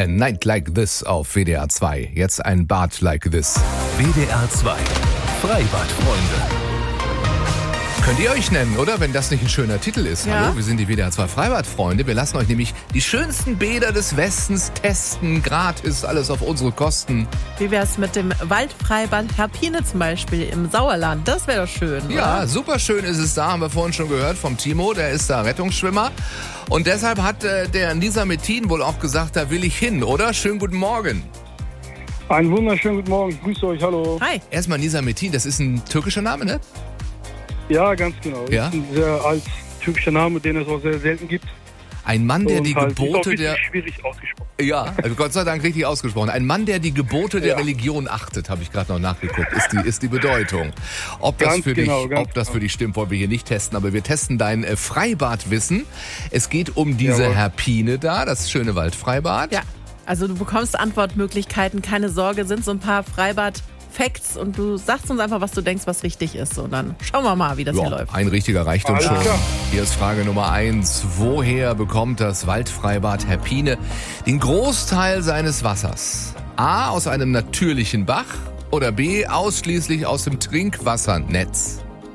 A Night Like This auf WDR 2. Jetzt ein Bad Like This. WDR 2. Freibadfreunde. Könnt ihr euch nennen, oder? Wenn das nicht ein schöner Titel ist. Ja. Hallo, wir sind die WDR 2 Freibadfreunde. Wir lassen euch nämlich die schönsten Bäder des Westens testen. Gratis, alles auf unsere Kosten. Wie wär's mit dem Waldfreibad Herpine zum Beispiel im Sauerland? Das wäre doch schön, Ja, oder? super schön ist es da, haben wir vorhin schon gehört vom Timo, der ist da Rettungsschwimmer. Und deshalb hat der Nisa Metin wohl auch gesagt, da will ich hin, oder? Schönen guten Morgen. Einen wunderschönen guten Morgen, ich grüße euch, hallo. Hi. Erstmal Nisa Metin, das ist ein türkischer Name, ne? Ja, ganz genau. Ja? Das ist ein sehr alt türkischer Name, den es auch sehr selten gibt. Ein Mann, der die Und halt, Gebote ist auch der... wirklich schwierig ausgesprochen. Ja, also Gott sei Dank richtig ausgesprochen. Ein Mann, der die Gebote der Ja. Religion achtet, habe ich gerade noch nachgeguckt, ist die Bedeutung. Ob das Ganz für genau, dich, ob das für dich stimmt, wollen wir hier nicht testen, aber wir testen dein Freibadwissen. Es geht um diese Jawohl. Herpine da, das schöne Waldfreibad. Ja, also du bekommst Antwortmöglichkeiten, keine Sorge, sind so ein paar Freibad-Facts und du sagst uns einfach, was du denkst, was richtig ist. Und dann schauen wir mal, wie das hier läuft. Ein richtiger reicht uns Alles schon. klar. Hier ist Frage Nummer 1. Woher bekommt das Waldfreibad Herpine den Großteil seines Wassers? A, aus einem natürlichen Bach oder B, ausschließlich aus dem Trinkwassernetz?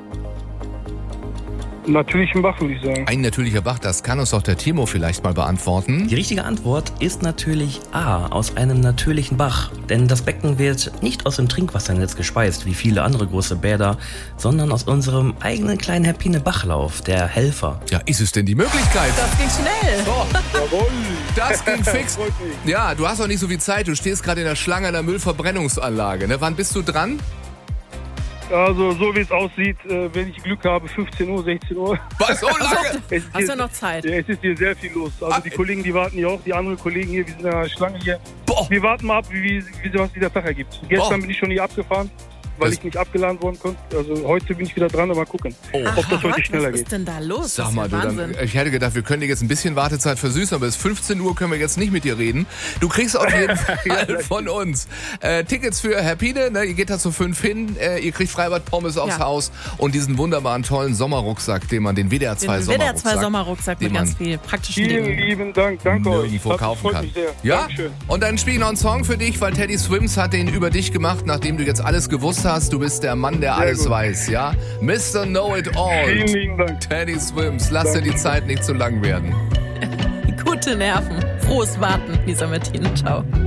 Natürlichen Bach, würde ich sagen. Ein natürlicher Bach, das kann uns doch der Timo vielleicht mal beantworten. Die richtige Antwort ist natürlich A, aus einem natürlichen Bach. Denn das Becken wird nicht aus dem Trinkwassernetz gespeist, wie viele andere große Bäder, sondern aus unserem eigenen kleinen Herpine-Bachlauf, der Helfer. Ja, ist es denn die Möglichkeit? Das ging schnell. Jawohl. Das ging fix. Freut mich. Ja, du hast auch nicht so viel Zeit. Du stehst gerade in der Schlange einer Müllverbrennungsanlage. Ne? Wann bist du dran? Also, so wie es aussieht, wenn ich Glück habe, 15 Uhr, 16 Uhr. Was, so lange? Es ist Hast hier, du noch Zeit? Ja, es ist hier sehr viel los. Also, die Kollegen, die warten hier auch, die anderen Kollegen hier, wir sind in der Schlange hier. Boah. Wir warten mal ab, was dieser Tag ergibt. Gestern bin ich schon hier abgefahren, weil Das- ich nicht abgeladen worden konnte. Also, heute bin ich wieder dran, aber mal gucken, ob das heute schneller was geht. ist denn da los? Sag das mal, ist du, ja dann, Wahnsinn. ich hätte gedacht, wir können dir jetzt ein bisschen Wartezeit versüßen, aber bis 15 Uhr können wir jetzt nicht mit dir reden. Du kriegst auf jeden Fall von uns Tickets für Herpine, ne? Ihr geht da zu 5 hin, ihr kriegt Freibad-Pommes aufs Ja. Haus und diesen wunderbaren, tollen Sommerrucksack, den man, den WDR 2 Den WDR 2 Sommerrucksack, Sommerrucksack den mit ganz man viel praktischen Vielen Dingen. lieben Dank, danke euch. nirgendwo Das kaufen freut kann. mich sehr. Ja? Dankeschön. Und dann spiele ich noch einen Song für dich, weil Teddy Swims hat den über dich gemacht, nachdem du jetzt alles gewusst hast. Du bist der Mann, der alles gut. weiß, ja? Mr. Know-It-All. Vielen lieben Dank. Teddy Swims, lass dir die Zeit nicht zu lang werden. Gute Nerven. Frohes Warten, Lisa Metin. Ciao.